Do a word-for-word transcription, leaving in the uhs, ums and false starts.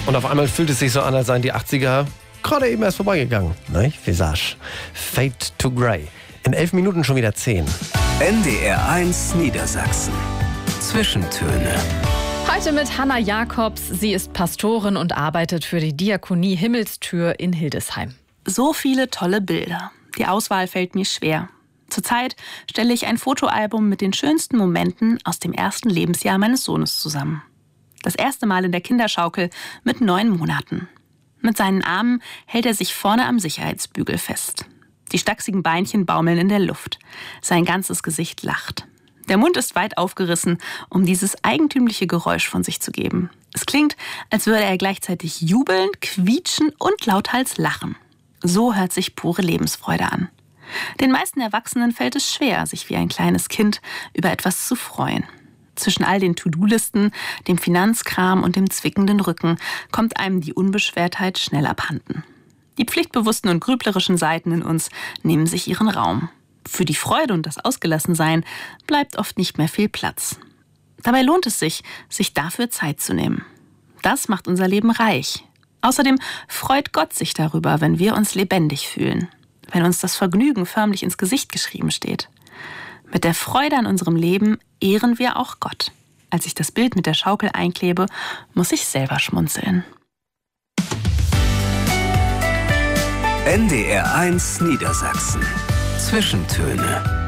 Und auf einmal fühlt es sich so an, als seien die achtziger gerade eben erst vorbeigegangen. Ne? Visage. Fade to Grey. In elf Minuten schon wieder zehn. N D R eins Niedersachsen. Zwischentöne. Heute mit Hanna Jakobs. Sie ist Pastorin und arbeitet für die Diakonie Himmelstür in Hildesheim. So viele tolle Bilder. Die Auswahl fällt mir schwer. Zurzeit stelle ich ein Fotoalbum mit den schönsten Momenten aus dem ersten Lebensjahr meines Sohnes zusammen. Das erste Mal in der Kinderschaukel mit neun Monaten. Mit seinen Armen hält er sich vorne am Sicherheitsbügel fest. Die stachsigen Beinchen baumeln in der Luft. Sein ganzes Gesicht lacht. Der Mund ist weit aufgerissen, um dieses eigentümliche Geräusch von sich zu geben. Es klingt, als würde er gleichzeitig jubeln, quietschen und lauthals lachen. So hört sich pure Lebensfreude an. Den meisten Erwachsenen fällt es schwer, sich wie ein kleines Kind über etwas zu freuen. Zwischen all den To-Do-Listen, dem Finanzkram und dem zwickenden Rücken kommt einem die Unbeschwertheit schnell abhanden. Die pflichtbewussten und grüblerischen Seiten in uns nehmen sich ihren Raum. Für die Freude und das Ausgelassensein bleibt oft nicht mehr viel Platz. Dabei lohnt es sich, sich dafür Zeit zu nehmen. Das macht unser Leben reich. Außerdem freut Gott sich darüber, wenn wir uns lebendig fühlen, wenn uns das Vergnügen förmlich ins Gesicht geschrieben steht. Mit der Freude an unserem Leben ehren wir auch Gott. Als ich das Bild mit der Schaukel einklebe, muss ich selber schmunzeln. N D R eins Niedersachsen. Zwischentöne.